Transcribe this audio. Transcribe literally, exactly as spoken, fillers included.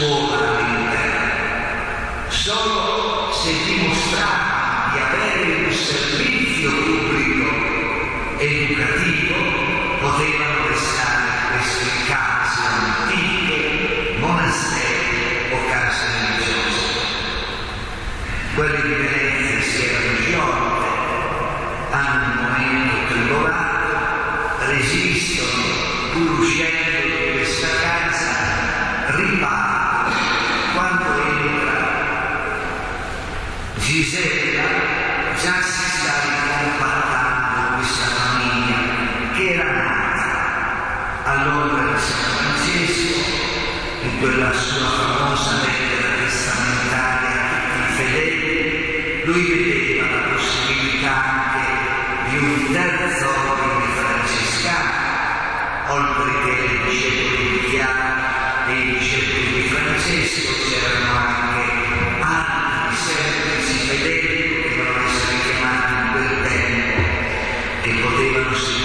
scuola all'interno. Solo se dimostrava di avere un servizio pubblico educativo potevano restare queste case antiche, monasteri o case religiose. Quelle di Venezia si erano sciolte, hanno un momento turbato, resistono pur uscendo di questa casa, ripartono. Quando entra Gisella già si sta ricompattando questa famiglia che era nata all'opera di San Francesco, in quella sua famosa lettera testamentaria a tutti i fedeli. Lui vedeva la possibilità anche di un terzo ordine francescano, oltre che i discepoli di Chiara e i discepoli di Francesco c'erano